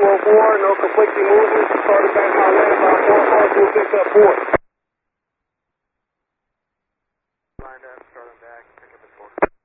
204, no conflicting movements. Started back on land about 4 cars, we'll pick up 4.